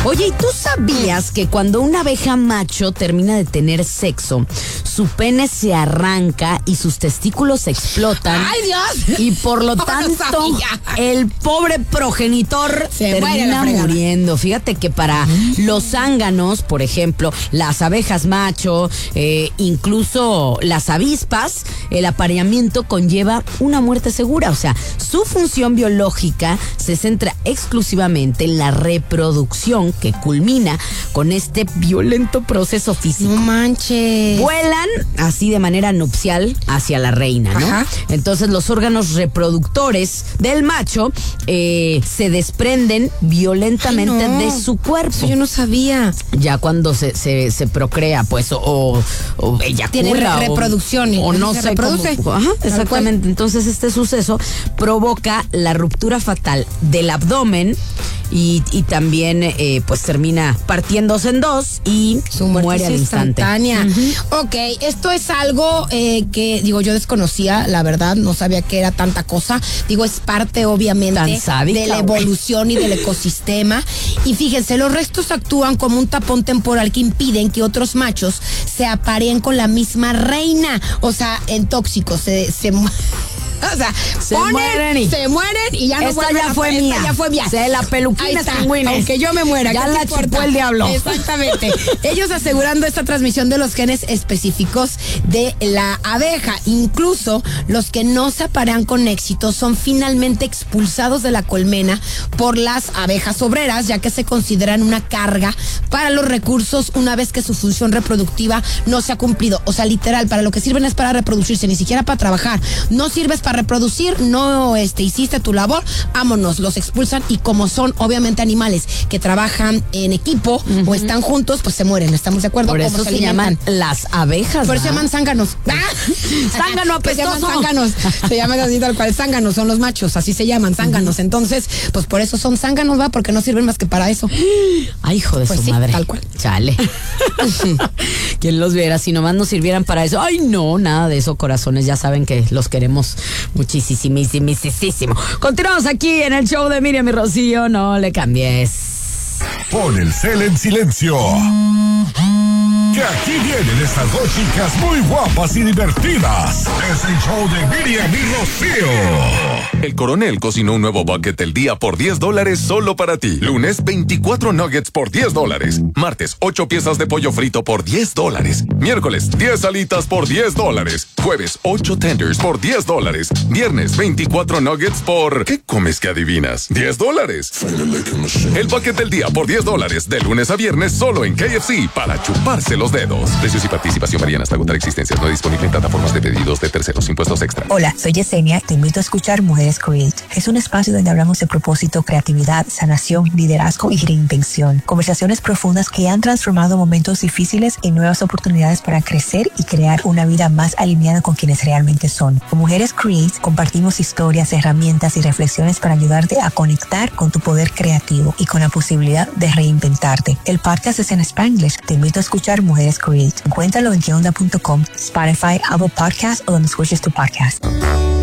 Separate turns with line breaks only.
Oye, ¿y tú sabías que cuando una abeja macho termina de tener sexo, su pene se arranca y sus testículos explotan?
¡Ay, Dios!
Y por lo tanto, el pobre progenitor termina muriendo. Fíjate que para los zánganos, por ejemplo, las abejas macho, incluso las avispas, el apareamiento conlleva una muerte segura. O sea, su función biológica se centra exclusivamente en la reproducción, que culmina con este violento proceso físico.
No manches.
Vuelan así de manera nupcial hacia la reina, ¿no?
Ajá.
Entonces los órganos reproductores del macho se desprenden violentamente de su cuerpo.
Eso yo no sabía.
Ya cuando se procrea, pues, o ella
tiene reproducción
o no
se
sé
reproduce.
cómo. Ajá, exactamente. Entonces este suceso provoca la ruptura fatal del abdomen y también pues termina partiéndose en dos y
su muerte
muere al instante.
Instantánea. Ok, esto es algo que, digo, yo desconocía, la verdad, no sabía que era tanta cosa. Digo, es parte, obviamente,
sádica,
de la evolución y del ecosistema. Y fíjense, los restos actúan como un tapón temporal que impiden que otros machos se apareen con la misma reina. O sea, en tóxicos, o sea, se mueren y ya no vuelven.
Esta ya fue mía. Se la peluquina pingüines.
Aunque yo me muera.
Ya la chupó el diablo.
Exactamente. Ellos asegurando esta transmisión de los genes específicos de la abeja. Incluso los que no se aparean con éxito son finalmente expulsados de la colmena por las abejas obreras, ya que se consideran una carga para los recursos una vez que su función reproductiva no se ha cumplido. O sea, literal, para lo que sirven es para reproducirse, ni siquiera para trabajar. No sirves para reproducir, no hiciste tu labor, vámonos, los expulsan. Y como son obviamente animales que trabajan en equipo o están juntos, pues se mueren, ¿estamos de acuerdo?
Por eso se llaman las abejas.
Por eso se llaman zánganos.
Zángano apestoso.
Se llaman zánganos. Se llaman así tal cual, zánganos, son los machos, así se llaman, zánganos. Entonces, pues por eso son zánganos, ¿va? Porque no sirven más que para eso.
Ay, hijo de
pues
su
sí,
madre.
tal cual.
Chale. ¿Quién los viera? Si nomás nos sirvieran para eso. Ay, no, nada de eso, corazones. Ya saben que los queremos muchísimo. Continuamos aquí en el show de Miriam y Rocío. No le cambies.
Pon el cel en silencio. Que aquí vienen estas dos chicas muy guapas y divertidas. Es el show de Miriam y Rocío.
El Coronel cocinó un nuevo bucket del día por $10 solo para ti. Lunes, 24 nuggets por $10. Martes, 8 piezas de pollo frito por $10. Miércoles, 10 alitas por $10. Jueves, 8 tenders por $10. Viernes, 24 nuggets por... ¿Qué comes que adivinas? $10. El bucket del día por $10. De lunes a viernes solo en KFC para chuparse los dedos. Precios y participación varían hasta agotar existencias. No disponible en plataformas de pedidos de terceros. Impuestos extra.
Hola, soy Yesenia. Te invito a escuchar Mujeres Create. Es un espacio donde hablamos de propósito, creatividad, sanación, liderazgo y reinvención. Conversaciones profundas que han transformado momentos difíciles en nuevas oportunidades para crecer y crear una vida más alineada con quienes realmente son. Con Mujeres Create compartimos historias, herramientas y reflexiones para ayudarte a conectar con tu poder creativo y con la posibilidad de reinventarte. El podcast es en Spanglish. Te invito a escuchar Mujeres Create. Encuéntralo en queonda.com, Spotify, Apple Podcasts o donde escuches tu podcast.